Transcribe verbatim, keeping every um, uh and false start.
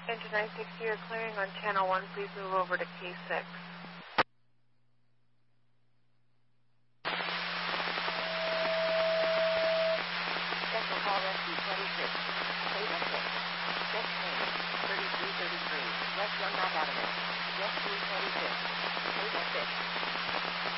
Engine nine sixty, you're clearing on channel one. Please move over to K six. Special call rescue twenty-six. Beta six. Set change. thirty-three thirty-three. West Young Mac Avenue. Rescue twenty-six. Beta six.